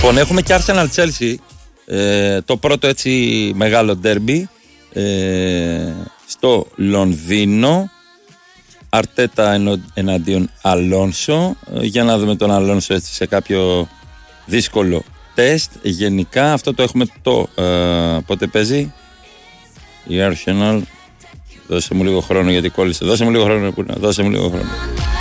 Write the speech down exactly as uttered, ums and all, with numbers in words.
Λοιπόν, έχουμε και Arsenal Chelsea, ε, το πρώτο έτσι μεγάλο ντέρμπι ε, στο Λονδίνο. Αρτέτα εναντίον Αλόνσο, για να δούμε τον Αλόνσο έτσι σε κάποιο δύσκολο τεστ. Γενικά αυτό το έχουμε το ε, πότε παίζει η Arsenal. Δώσε μου λίγο χρόνο γιατί κόλλησε. Δώσε μου λίγο χρόνο. Δώσε μου λίγο χρόνο.